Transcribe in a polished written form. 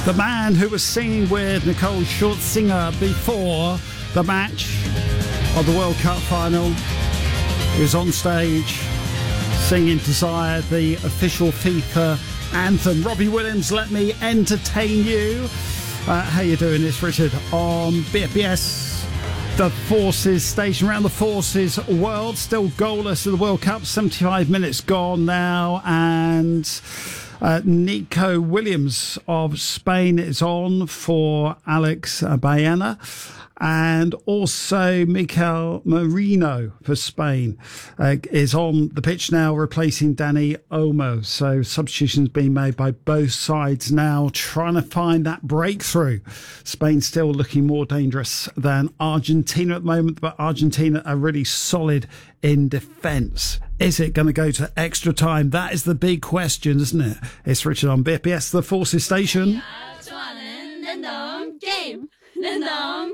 The man who was singing with Nicole Scherzinger before the match of the World Cup final is on stage singing Desire, the official FIFA anthem. Robbie Williams, Let Me Entertain You. How you doing? It's Richard on BFBS. The Forces station around the Forces world, still goalless in the World Cup. 75 minutes gone now, and Nico Williams of Spain is on for Alex Baena, and also Mikel Merino for Spain is on the pitch now, replacing Dani Olmo. So substitutions being made by both sides now, trying to find that breakthrough. Spain still looking more dangerous than Argentina at the moment, but Argentina are really solid in defence. Is it going to go to extra time? That is the big question, isn't it? It's Richard on BFBS, the Forces station. 좋아하는 랜덤 게임. 랜덤